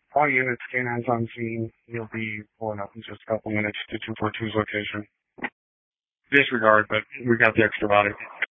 All units, canines on scene. You'll be pulling up in just a couple minutes to 242's location. Disregard, but we got the extra body.